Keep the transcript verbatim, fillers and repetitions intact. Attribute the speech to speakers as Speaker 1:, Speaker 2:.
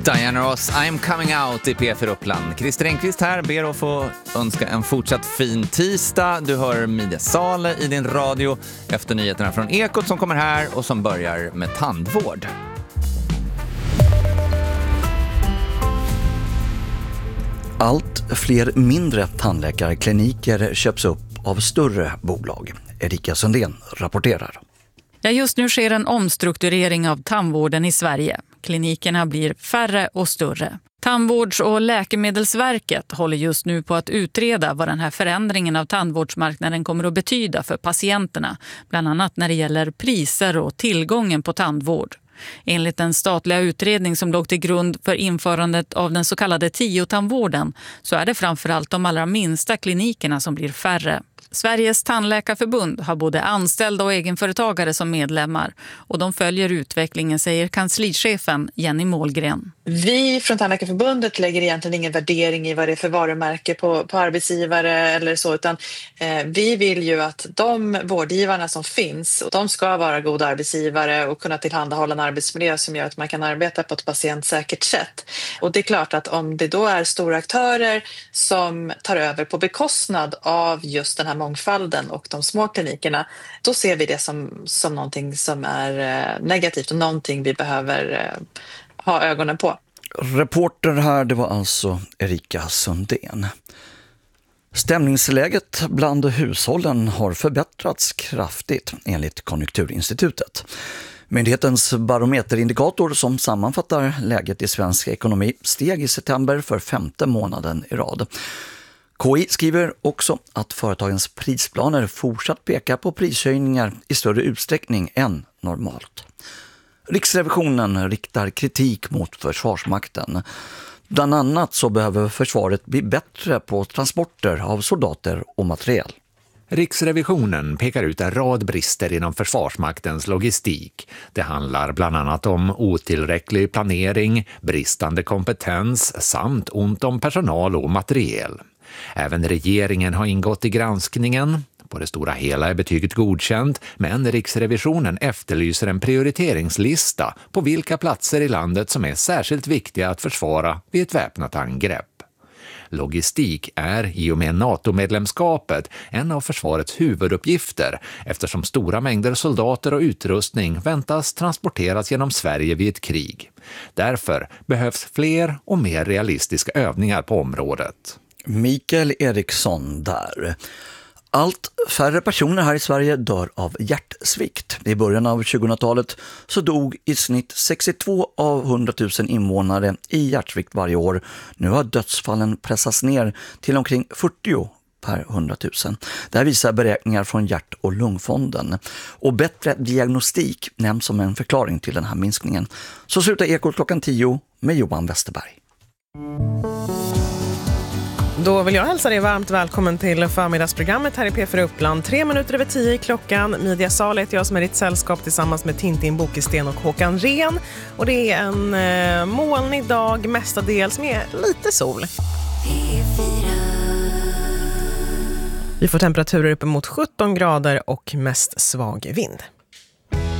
Speaker 1: Diana Ross, I'm coming out i P F Uppland. Christer Engqvist här ber att få önska en fortsatt fin tisdag. Du hör Media Sale i din radio efter nyheterna från Ekot som kommer här och som börjar med tandvård.
Speaker 2: Allt fler mindre tandläkarkliniker köps upp av större bolag. Erika Sundén rapporterar.
Speaker 3: Ja, just nu sker en omstrukturering av tandvården i Sverige. Klinikerna blir färre och större. Tandvårds- och läkemedelsverket håller just nu på att utreda vad den här förändringen av tandvårdsmarknaden kommer att betyda för patienterna. Bland annat när det gäller priser och tillgången på tandvård. Enligt den statliga utredning som låg till grund för införandet av den så kallade tio-tandvården så är det framförallt de allra minsta klinikerna som blir färre. Sveriges tandläkarförbund har både anställda och egenföretagare som medlemmar och de följer utvecklingen, säger kanslichefen Jenny Målgren.
Speaker 4: Vi från Tandläkarförbundet lägger egentligen ingen värdering i vad det är för varumärke på, på arbetsgivare eller så, utan eh, vi vill ju att de vårdgivarna som finns, och de ska vara goda arbetsgivare och kunna tillhandahålla en arbetsmiljö som gör att man kan arbeta på ett patientsäkert sätt. Och det är klart att om det då är stora aktörer som tar över på bekostnad av just den här mångfalden och de små klinikerna, då ser vi det som, som någonting som är eh, negativt och någonting vi behöver eh, ha ögonen på.
Speaker 2: Reporter här, det var alltså Erika Sundén. Stämningsläget bland hushållen har förbättrats kraftigt enligt Konjunkturinstitutet. Myndighetens barometerindikator som sammanfattar läget i svensk ekonomi steg i september för femte månaden i rad. K I skriver också att företagens prisplaner fortsatt pekar på prishöjningar i större utsträckning än normalt. Riksrevisionen riktar kritik mot Försvarsmakten. Bland annat så behöver försvaret bli bättre på transporter av soldater och materiel.
Speaker 5: Riksrevisionen pekar ut en rad brister inom Försvarsmaktens logistik. Det handlar bland annat om otillräcklig planering, bristande kompetens samt ont om personal och materiel. Även regeringen har ingått i granskningen. På det stora hela är betyget godkänt, men Riksrevisionen efterlyser en prioriteringslista på vilka platser i landet som är särskilt viktiga att försvara vid ett väpnat angrepp. Logistik är i och med NATO-medlemskapet en av försvarets huvuduppgifter eftersom stora mängder soldater och utrustning väntas transporteras genom Sverige vid ett krig. Därför behövs fler och mer realistiska övningar på området.
Speaker 2: Mikael Eriksson där. Allt färre personer här i Sverige dör av hjärtsvikt. I början av tjugohundratalet så dog i snitt sextiotvå av hundratusen invånare i hjärtsvikt varje år. Nu har dödsfallen pressats ner till omkring fyrtio per hundratusen. Det här visar beräkningar från Hjärt- och lungfonden. Och bättre diagnostik nämns som en förklaring till den här minskningen. Så slutar Ekot klockan tio med Johan Westerberg.
Speaker 6: Då vill jag hälsa dig varmt välkommen till förmiddagsprogrammet här i P fyra Uppland. Tre minuter över tio i klockan. Media Sale heter jag som är ditt sällskap tillsammans med Tintin Bokesten och Håkan Ren. Och det är en eh, molnig dag mestadels med lite sol. Vi får temperaturer uppemot sjutton grader och mest svag vind.